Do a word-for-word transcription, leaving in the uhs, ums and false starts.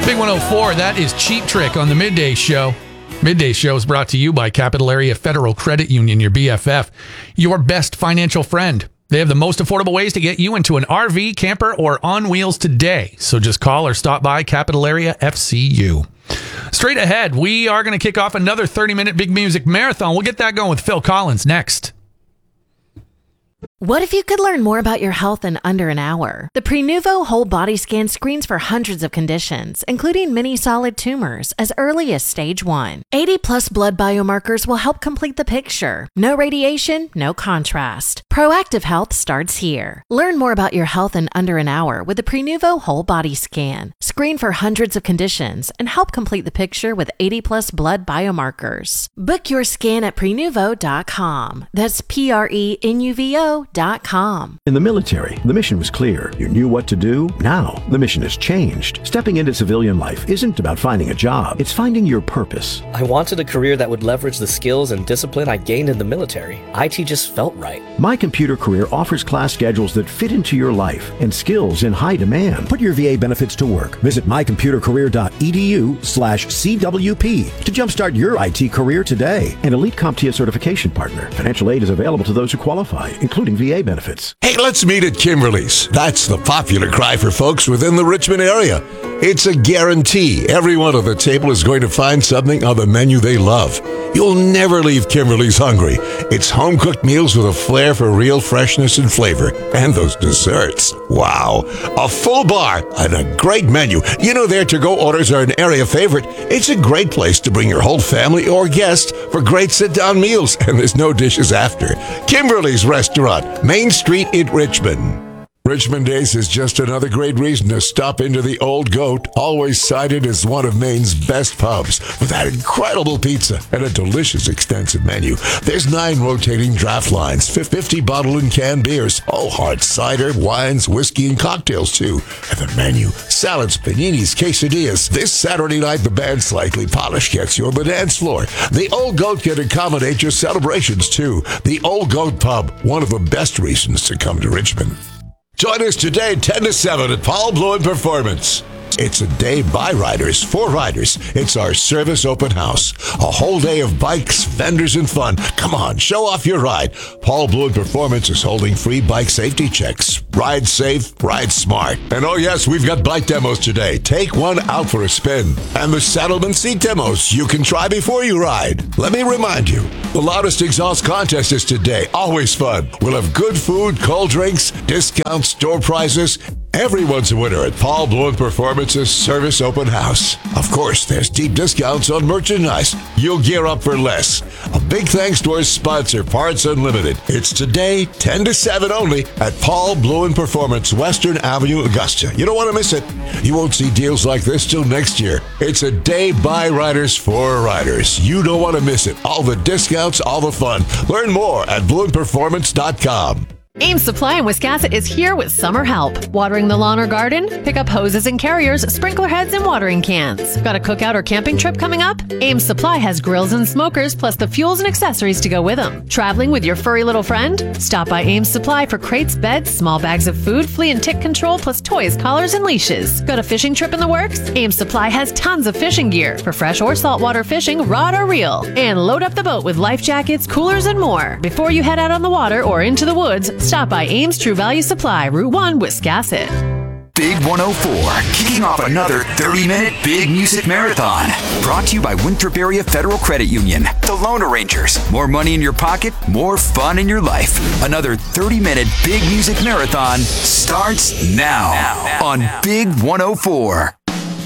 Big one oh four, that is Cheap Trick on the Midday Show. Midday Show is brought to you by Capital Area Federal Credit Union, your B F F, your best financial friend. They have the most affordable ways to get you into an R V, camper, or on wheels today. So just call or stop by Capital Area F C U. Straight ahead, we are going to kick off another thirty-minute Big Music Marathon. We'll get that going with Phil Collins next. What if you could learn more about your health in under an hour? The Prenuvo Whole Body Scan screens for hundreds of conditions, including many solid tumors, as early as stage one. eighty plus blood biomarkers will help complete the picture. No radiation, no contrast. Proactive health starts here. Learn more about your health in under an hour with the Prenuvo Whole Body Scan. Screen for hundreds of conditions and help complete the picture with eighty plus blood biomarkers. Book your scan at prenuvo dot com. That's P R E N U V O dot com. In the military, the mission was clear. You knew what to do. Now, the mission has changed. Stepping into civilian life isn't about finding a job. It's finding your purpose. I wanted a career that would leverage the skills and discipline I gained in the military. I T just felt right. My Computer Career offers class schedules that fit into your life and skills in high demand. Put your V A benefits to work. Visit my computer career dot e d u slash C W P to jumpstart your I T career today. An Elite CompTIA certification partner. Financial aid is available to those who qualify, including V A benefits. Hey, let's meet at Kimberly's. That's the popular cry for folks within the Richmond area. It's a guarantee. Everyone at the table is going to find something on the menu they love. You'll never leave Kimberly's hungry. It's home-cooked meals with a flair for real freshness and flavor. And those desserts. Wow. A full bar and a great menu. You know their to-go orders are an area favorite. It's a great place to bring your whole family or guests for great sit-down meals. And there's no dishes after. Kimberly's Restaurant, Main Street in Richmond. Richmond Days is just another great reason to stop into the Old Goat, always cited as one of Maine's best pubs, with that incredible pizza and a delicious extensive menu. There's nine rotating draft lines, fifty bottle and canned beers, all hard cider, wines, whiskey, and cocktails too. And the menu, salads, paninis, quesadillas. This Saturday night, the band Slightly Polished gets you on the dance floor. The Old Goat can accommodate your celebrations too. The Old Goat Pub, one of the best reasons to come to Richmond. Join us today, ten to seven at Paul Bluen Performance. It's a day by riders, for riders. It's our service open house. A whole day of bikes, vendors, and fun. Come on, show off your ride. Paul Bluen Performance is holding free bike safety checks. Ride safe, ride smart. And oh yes, we've got bike demos today. Take one out for a spin. And the Saddleman seat demos you can try before you ride. Let me remind you, the loudest exhaust contest is today. Always fun. We'll have good food, cold drinks, discounts, store prizes. Everyone's a winner at Paul Bluen Performance's Service Open House. Of course, there's deep discounts on merchandise. You'll gear up for less. A big thanks to our sponsor, Parts Unlimited. It's today, ten to seven only, at Paul Bluen Performance, Western Avenue, Augusta. You don't want to miss it. You won't see deals like this till next year. It's a day by riders for riders. You don't want to miss it. All the discounts, all the fun. Learn more at bluen performance dot com. Ames Supply in Wiscasset is here with summer help. Watering the lawn or garden? Pick up hoses and carriers, sprinkler heads, and watering cans. Got a cookout or camping trip coming up? Ames Supply has grills and smokers, plus the fuels and accessories to go with them. Traveling with your furry little friend? Stop by Ames Supply for crates, beds, small bags of food, flea and tick control, plus toys, collars, and leashes. Got a fishing trip in the works? Ames Supply has tons of fishing gear for fresh or saltwater fishing, rod or reel. And load up the boat with life jackets, coolers, and more. Before you head out on the water or into the woods, stop by Ames True Value Supply, Route one, Wiscasset. Big one oh four, kicking off another thirty-minute Big Music Marathon. Brought to you by Winthrop Area Federal Credit Union, the Loan Arrangers. More money in your pocket, more fun in your life. Another thirty-minute Big Music Marathon starts now, now, now on now. Big one oh four.